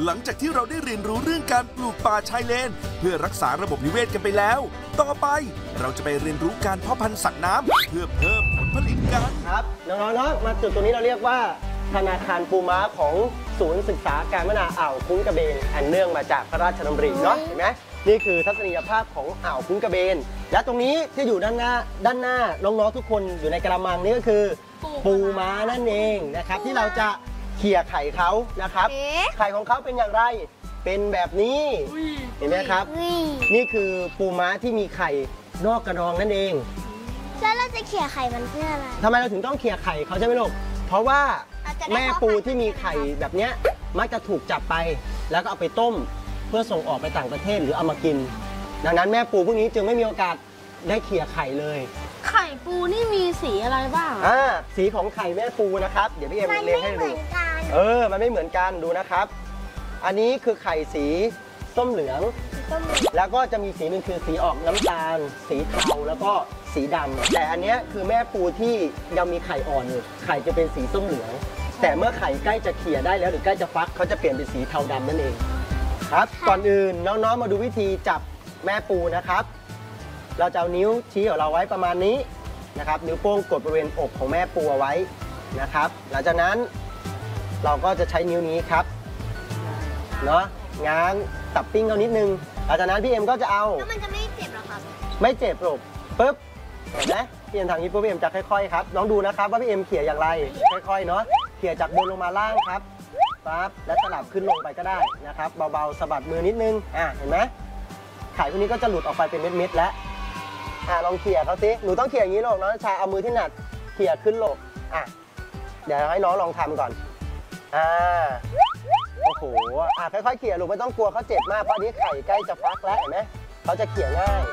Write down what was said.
หลังจากที่เราได้เรียนรู้เรื่องการปลูกป่าชายเลนเพื่อรักษาระบบนิเวศกันไปแล้วต่อไปเราจะไปเรียนรู้การเพาะพันธุ์สัตว์น้ำเพื่อเพิ่มผลผลิตกันครับน้องๆเนาะมาจุดตรงนี้เราเรียกว่าธนาคารปูม้าของศูนย์ศึกษาการพัฒนาอ่าวคุ้งกระเบนอันเนื่องมาจากพระราชดำริเนาะเห็นไหมนี่คือทัศนียภาพของอ่าวคุ้งกระเบนและตรงนี้ที่อยู่ด้านหน้าน้องๆทุกคนอยู่ในกระมังนี่ก็คือปูม้านั่นเองนะครับที่เราจะเขี่ยไข่เขานะครับไข่ของเขาเป็นอย่างไรเป็นแบบนี้เห็นไหมครับนี่คือปูม้าที่มีไข่นอกกระดองนั่นเองแล้วเราจะเขี่ยไข่มันเพื่ออะไรทำไมเราถึงต้องเขี่ยไข่เขาใช่ไหมลูกเพราะว่าแม่ปูที่มีไข่แบบเนี้ยมักจะถูกจับไปแล้วก็เอาไปต้มเพื่อส่งออกไปต่างประเทศหรือเอามากินดังนั้นแม่ปูพวกนี้จึงไม่มีโอกาสได้เขี่ยไข่เลยไข่ปูนี่มีสีอะไรบ้างสีของไข่แม่ปูนะครับเดี๋ยวพี่เอ็มเรียงให้ดูมันไม่เหมือนกันดูนะครับอันนี้คือไข่สีส้มเหลืองแล้วก็จะมีสีหนึ่งคือสีออกน้ำตาลสีเทาแล้วก็สีดำแต่อันนี้คือแม่ปูที่ยังมีไข่อ่อนอยู่ไข่จะเป็นสีส้มเหลืองแต่เมื่อไข่ใกล้จะเขี่ยได้แล้วหรือใกล้จะฟักเขาจะเปลี่ยนเป็นสีเทาดำนั่นเองครับก่อนอื่นน้องๆมาดูวิธีจับแม่ปูนะครับเราจะเอานิ้วชี้ของเราไว้ประมาณนี้นะครับนิ้วโป้งกดบริเวณอกของแม่ปูเอาไว้นะครับหลังจากนั้นเราก็จะใช้นิ้วนี้ครับเนาะง้างตับปิ้งเขานิดนึงหลังจากนั้นพี่เอ็มก็จะเอาแล้วมันจะไม่เจ็บหรอครับไม่เจ็บหรอกปึ๊บเห็นไหมพี่เอ็มทางนี้ปุ๊บพี่เอ็มจะค่อยๆครับน้องดูนะครับว่าพี่เอ็มเขี่ยอย่างไรค่อยๆเนาะเขี่ยจากบนลงมาล่างครับปั๊บและสลับขึ้นลงไปก็ได้นะครับเบาๆสะบัดมือนิดนึงเห็นไหมไข่พวกนี้ก็จะหลุดออกไปเป็นเม็ดๆแล้วลองเขี่ยเขาสิหนูต้องเขี่ยอย่างนี้ลูกน้องชาเอามือที่หนักเขี่ยขึ้นลงเดี๋ยวให้น้องลองทำก่อนโอ้โหค่อยๆเขี่ยลูกไม่ต้องกลัวเขาเจ็บมากเพราะนี้ไข่ใกล้จะฟักแล้วเห็นไหมเขาจะเขี่ยง่าย